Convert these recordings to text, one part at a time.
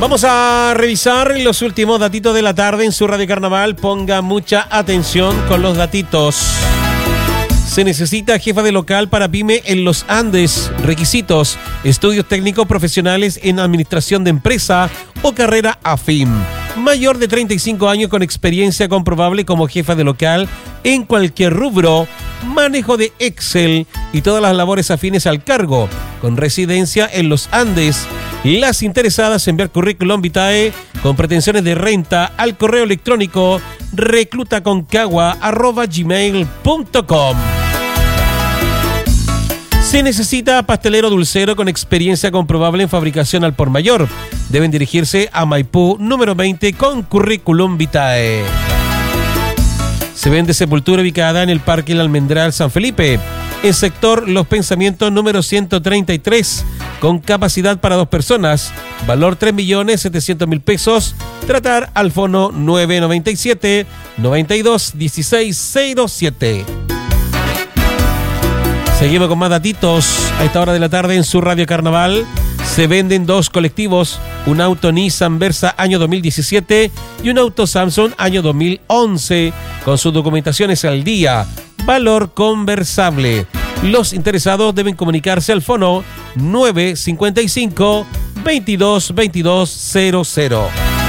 Vamos a revisar los últimos datitos de la tarde en su Radio Carnaval. Ponga mucha atención con los datitos. Se necesita jefa de local para pyme en los Andes. Requisitos: estudios técnicos profesionales en administración de empresa o carrera afín. Mayor de 35 años con experiencia comprobable como jefa de local en cualquier rubro. Manejo de Excel y todas las labores afines al cargo. Con residencia en los Andes. Las interesadas enviar currículum vitae con pretensiones de renta al correo electrónico reclutaconcagua@gmail.com. Se necesita pastelero dulcero con experiencia comprobable en fabricación al por mayor. Deben dirigirse a Maipú número 20 con currículum vitae. Se vende sepultura ubicada en el Parque El Almendral San Felipe, en sector Los Pensamientos número 133, con capacidad para 2 personas, valor 3.700.000 pesos, tratar al fono 997 92 1607. Seguimos con más datitos a esta hora de la tarde en su Radio Carnaval. Se venden 2 colectivos, un auto Nissan Versa año 2017 y un auto Samsung año 2011, con sus documentaciones al día. Valor conversable. Los interesados deben comunicarse al fono 955 22 2200.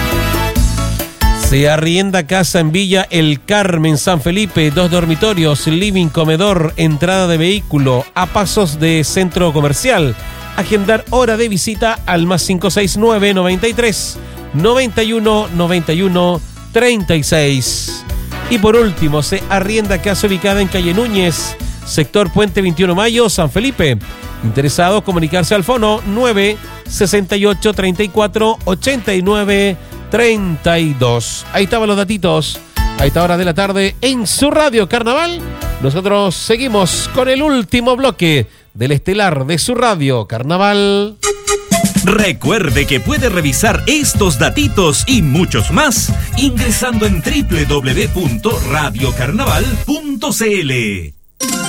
Se arrienda casa en Villa El Carmen, San Felipe, 2 dormitorios, living, comedor, entrada de vehículo, a pasos de centro comercial. Agendar hora de visita al más 569 93 91 91 36. Y por último, se arrienda casa ubicada en calle Núñez, sector Puente 21 Mayo, San Felipe. Interesados, comunicarse al fono 968 34 89 32. Ahí estaban los datitos a esta hora de la tarde en su Radio Carnaval. Nosotros seguimos con el último bloque del estelar de su Radio Carnaval. Recuerde que puede revisar estos datitos y muchos más ingresando en www.radiocarnaval.cl.